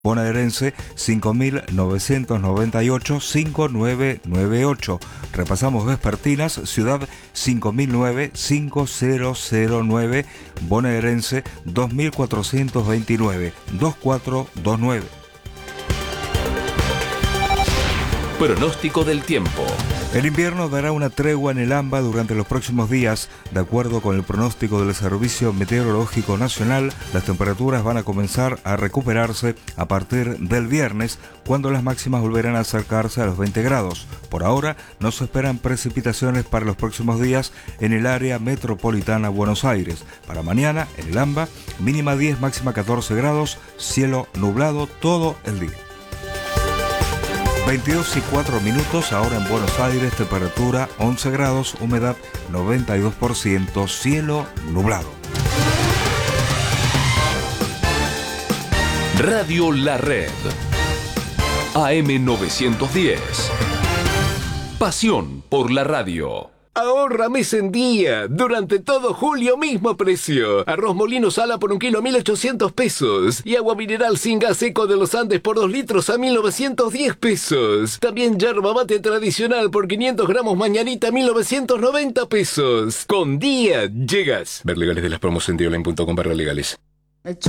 Bonaerense 5.998-5998. Repasamos vespertinas, Ciudad 5.009-5009, Bonaerense 2.429-2429. Pronóstico del tiempo. El invierno dará una tregua en el AMBA durante los próximos días. De acuerdo con el pronóstico del Servicio Meteorológico Nacional, las temperaturas van a comenzar a recuperarse a partir del viernes, cuando las máximas volverán a acercarse a los 20 grados. Por ahora, no se esperan precipitaciones para los próximos días en el área metropolitana Buenos Aires. Para mañana, en el AMBA, mínima 10, máxima 14 grados, cielo nublado todo el día. 22:04, ahora en Buenos Aires, temperatura 11 grados, humedad 92%, cielo nublado. Radio La Red. AM 910. Pasión por la radio. Ahorra mes en día. Durante todo julio, mismo precio. Arroz Molino Sala por 1 kilo, 1.800 pesos. Y agua mineral sin gas seco de los Andes por 2 litros a 1.910 pesos. También yerba mate tradicional por 500 gramos mañanita, 1.990 pesos. Con día llegas. Ver legales de las promos en dioline.com/legales.